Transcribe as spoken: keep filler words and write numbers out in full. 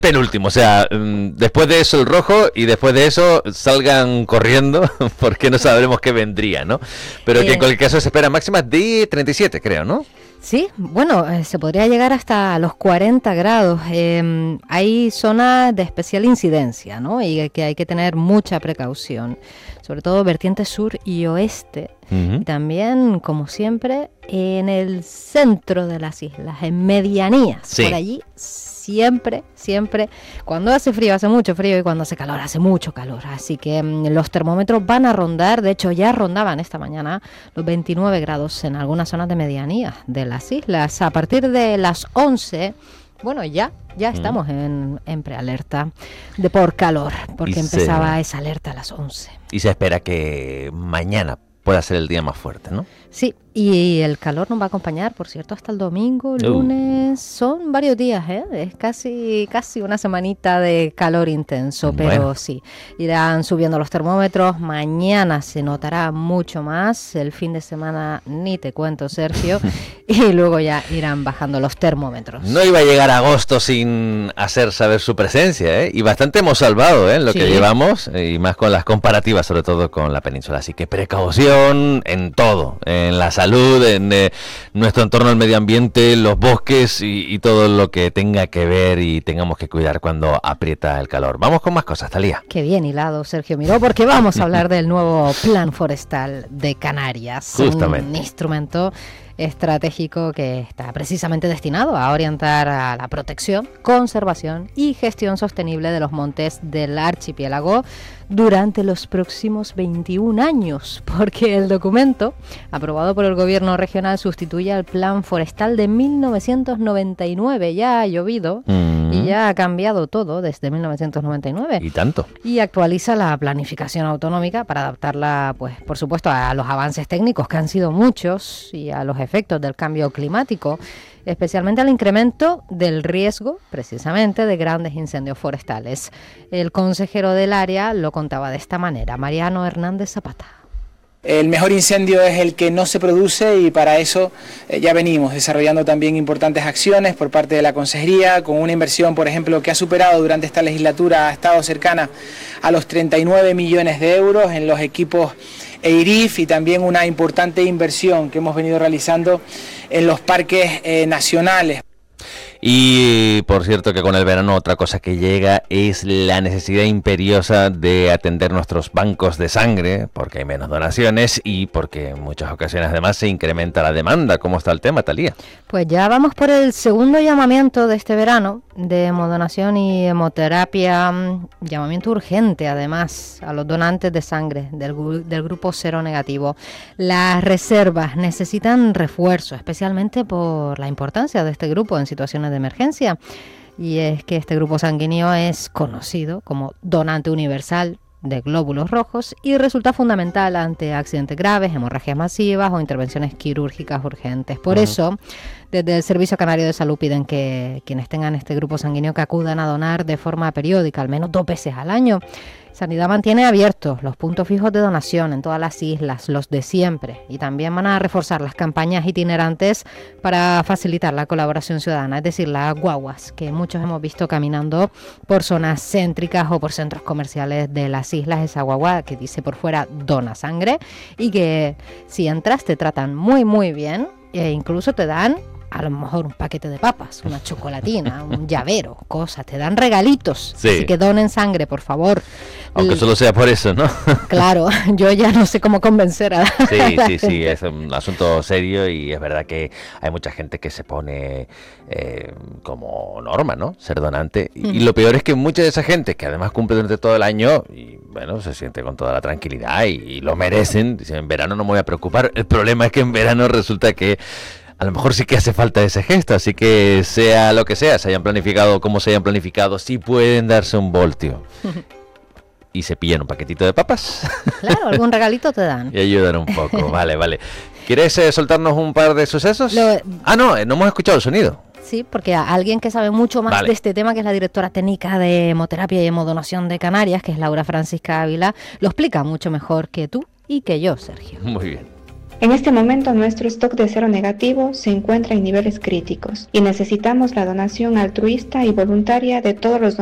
penúltimo, o sea, después de eso el rojo y después de eso salgan corriendo porque no sabremos qué vendría, ¿no? Pero eh, que en cualquier caso se espera máximas de treinta y siete, creo, ¿no? Sí, bueno, eh, se podría llegar hasta los cuarenta grados. Eh, hay zonas de especial incidencia, ¿no? Y que hay que tener mucha precaución, sobre todo vertiente sur y oeste. Uh-huh. Y también, como siempre, en el centro de las islas, en medianías. Sí. Por allí siempre, siempre, cuando hace frío, hace mucho frío, y cuando hace calor, hace mucho calor. Así que mmm, los termómetros van a rondar, de hecho ya rondaban esta mañana los veintinueve grados en algunas zonas de medianías de las islas. A partir de las once, bueno, ya, ya estamos mm. en, en prealerta de por calor, porque empezaba se... esa alerta a las once. Y se espera que mañana pueda ser el día más fuerte, ¿no? Sí, y el calor nos va a acompañar, por cierto, hasta el domingo, lunes, uh. son varios días, ¿eh? Es casi casi una semanita de calor intenso, pero bueno, sí, irán subiendo los termómetros, mañana se notará mucho más, el fin de semana ni te cuento, Sergio, y luego ya irán bajando los termómetros. No iba a llegar agosto sin hacer saber su presencia, ¿eh? Y bastante hemos salvado, ¿eh? Lo sí. que llevamos, y más con las comparativas, sobre todo con la península, así que precaución en todo, en la salud, en eh, nuestro entorno al medio ambiente, los bosques y, y todo lo que tenga que ver y tengamos que cuidar cuando aprieta el calor. Vamos con más cosas, Talía. Qué bien hilado, Sergio Miró, porque vamos a hablar del nuevo Plan Forestal de Canarias. Justamente. Un instrumento estratégico que está precisamente destinado a orientar a la protección, conservación y gestión sostenible de los montes del archipiélago durante los próximos veintiún años, porque el documento aprobado por el gobierno regional sustituye al Plan Forestal de mil novecientos noventa y nueve. Ya ha llovido mm. y ya ha cambiado todo desde mil novecientos noventa y nueve. Y tanto. Y actualiza la planificación autonómica para adaptarla, pues, por supuesto, a los avances técnicos, que han sido muchos, y a los efectos del cambio climático, especialmente al incremento del riesgo, precisamente, de grandes incendios forestales. El consejero del área lo contaba de esta manera, Mariano Hernández Zapata. El mejor incendio es el que no se produce, y para eso eh, ya venimos desarrollando también importantes acciones por parte de la Consejería, con una inversión, por ejemplo, que ha superado durante esta legislatura, ha estado cercana a los treinta y nueve millones de euros en los equipos E I R I F, y también una importante inversión que hemos venido realizando en los parques eh, nacionales. Y por cierto que con el verano otra cosa que llega es la necesidad imperiosa de atender nuestros bancos de sangre, porque hay menos donaciones y porque en muchas ocasiones además se incrementa la demanda. ¿Cómo está el tema, Talía? Pues ya vamos por el segundo llamamiento de este verano de hemodonación y hemoterapia, llamamiento urgente además a los donantes de sangre del, del grupo cero negativo. Las reservas necesitan refuerzo, especialmente por la importancia de este grupo en situaciones de emergencia, y es que este grupo sanguíneo es conocido como donante universal de glóbulos rojos y resulta fundamental ante accidentes graves, hemorragias masivas o intervenciones quirúrgicas urgentes. Por uh-huh. eso, desde el Servicio Canario de Salud piden que quienes tengan este grupo sanguíneo que acudan a donar de forma periódica, al menos dos veces al año. Sanidad mantiene abiertos los puntos fijos de donación en todas las islas, los de siempre, y también van a reforzar las campañas itinerantes para facilitar la colaboración ciudadana, es decir, las guaguas que muchos hemos visto caminando por zonas céntricas o por centros comerciales de las islas. Esa guagua que dice por fuera dona sangre, y que si entras te tratan muy muy bien e incluso te dan a lo mejor un paquete de papas, una chocolatina, un llavero, cosas, te dan regalitos. Sí. Así que donen sangre, por favor. Aunque solo sea por eso, ¿no? Claro, yo ya no sé cómo convencer a Sí, a la sí, gente. sí, es un asunto serio, y es verdad que hay mucha gente que se pone eh, como norma, ¿no? Ser donante. Y, mm. y lo peor es que mucha de esa gente, que además cumple durante todo el año, y bueno, se siente con toda la tranquilidad y, y lo merecen, dicen, en verano no me voy a preocupar. El problema es que en verano resulta que a lo mejor sí que hace falta ese gesto, así que sea lo que sea, se hayan planificado como se hayan planificado, sí pueden darse un voltio. Y se pillan un paquetito de papas. Claro, algún regalito te dan. Y ayudan un poco, vale, vale. ¿Quieres eh, soltarnos un par de sucesos? Lo... Ah, no, eh, no hemos escuchado el sonido. Sí, porque a alguien que sabe mucho más vale. de este tema, que es la directora técnica de hemoterapia y hemodonación de Canarias, que es Laura Francisca Ávila, lo explica mucho mejor que tú y que yo, Sergio. Muy bien. En este momento nuestro stock de cero negativo se encuentra en niveles críticos y necesitamos la donación altruista y voluntaria de todos los